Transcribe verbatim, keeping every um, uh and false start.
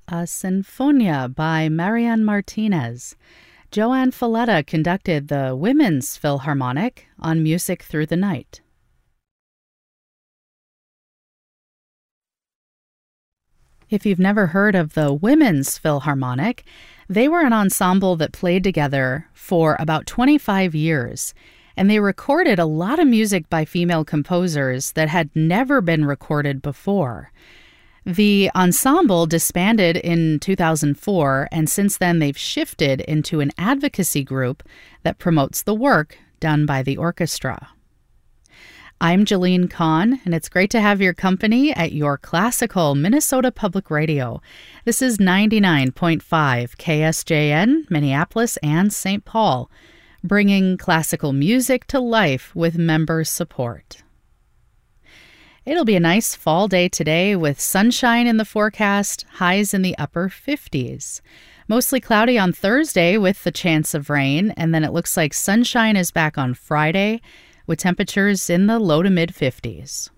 a Sinfonia by Marianne Martinez. Joanne Falletta conducted the Women's Philharmonic on Music Through the Night. If you've never heard of the Women's Philharmonic, they were an ensemble that played together for about twenty-five years, and they recorded a lot of music by female composers that had never been recorded before. The ensemble disbanded in two thousand four, and since then they've shifted into an advocacy group that promotes the work done by the orchestra. I'm Jolene Kahn, and it's great to have your company at your classical Minnesota Public Radio. This is ninety-nine point five K S J N, Minneapolis and Saint Paul, bringing classical music to life with member support. It'll be a nice fall day today with sunshine in the forecast, highs in the upper fifties. Mostly cloudy on Thursday with the chance of rain, and then it looks like sunshine is back on Friday with temperatures in the low to mid fifties.